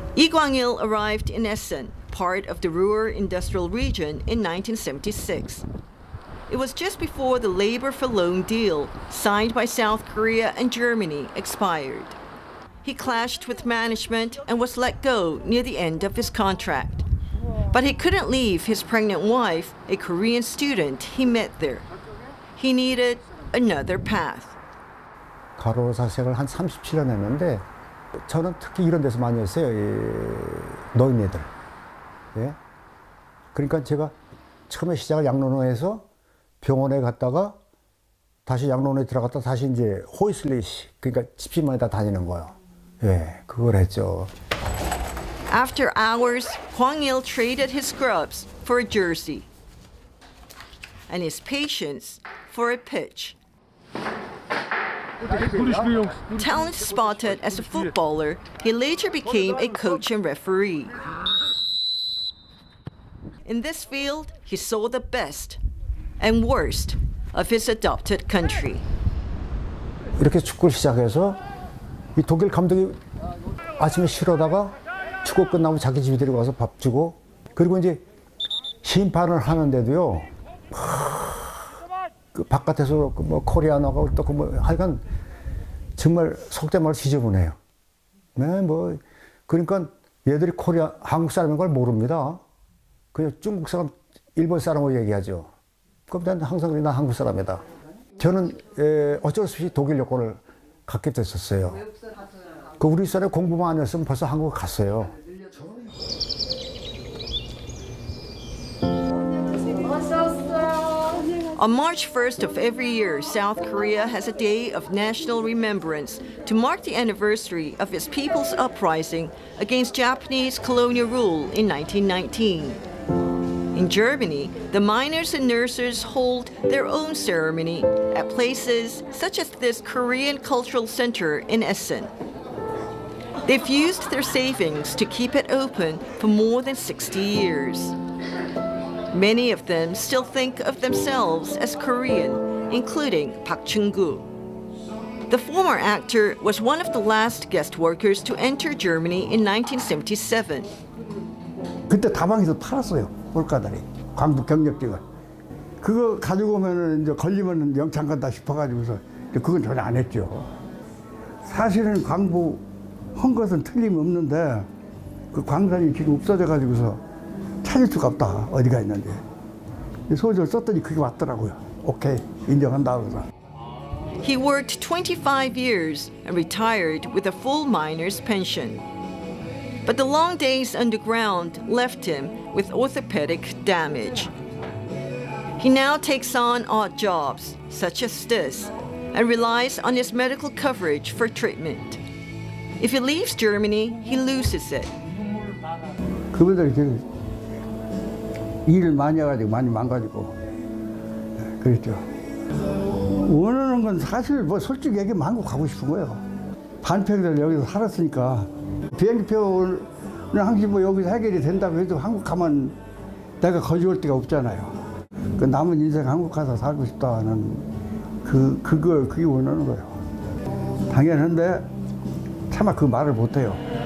Lee Kwang-il arrived in Essen, part of the Ruhr Industrial Region, in 1976. It was just before the labor for loan deal signed by South Korea and Germany expired. He clashed with management and was let go near the end of his contract. But he couldn't leave his pregnant wife, a Korean student he met there. He needed another path. 가로사색을 한 37년 했는데 저는 특히 이런 데서 많이 했어요. 노인네들. 예? 그러니까 제가 처음에 시작을 양로원에서 병원에 갔다가 다시 양로원에 들어갔다 다시 이제 호이슬리시, 그러니까 집집마다 다니는 거예요. 예, 그걸 했죠. After hours, Kwang-il traded his scrubs for a jersey and his patience for a pitch. Talent spotted as a footballer, he later became a coach and referee. In this field, he saw the best and worst of his adopted country. 이렇게 축구를 시작해서 이 독일 감독이 아침에 쉬러다가 축구 끝나면 자기 집에 데리고 가서 밥 주고, 그리고 이제 심판을 하는데도요, 그 바깥에서 뭐 코리아나가 또 뭐 하여간 정말 속된 말로 지저분해요. 네, 뭐 그러니까 얘들이 한국 사람인 걸 모릅니다. 그냥 중국 사람, 일본 사람으로 얘기하죠. 그럼 난 항상 난 한국 사람이다. 저는 어쩔 수 없이 독일 여권을 갖게 됐었어요. 그 우리 사람이 공부만 안 했으면 벌써 한국 갔어요. On March 1st of every year, South Korea has a day of national remembrance to mark the anniversary of its people's uprising against Japanese colonial rule in 1919. In Germany, the miners and nurses hold their own ceremony at places such as this Korean Cultural Center in Essen. They've used their savings to keep it open for more than 60 years. Many of them still think of themselves as Korean, including Park Chung-gu. The former actor was one of the last guest workers to enter Germany in 1977. 그때 다방에서 팔았어요, 볼까다리. 광부 경력증을. 그거 가지고 오면 이제 걸리면 영창 간다 싶어가지고서 그건 전혀 안 했죠. 사실은 광부 한 것은 틀림없는데 그 광산이 지금 없어져가지고서 찾을 수가 없다, 어디가 있는지. 소설 썼더니 그게 왔더라고요. 오케이, 인정한다 그래서. He worked 25 years and retired with a full miner's pension. But the long days underground left him with orthopedic damage. He now takes on odd jobs, such as this, and relies on his medical coverage for treatment. If he leaves Germany, he loses it. 그분들이 일을 많이 해가지고 많이 망가지고 그랬죠. 원하는 건 사실 뭐 솔직히 얘기하면 한국 가고 싶은 거예요. 반평생 여기서 살았으니까 비행기표는 항상 뭐 여기서 해결이 된다고 해도 한국 가면 내가 거주할 데가 없잖아요. 그 남은 인생 한국 가서 살고 싶다는 그게 원하는 거예요. 당연한데 차마 그 말을 못해요.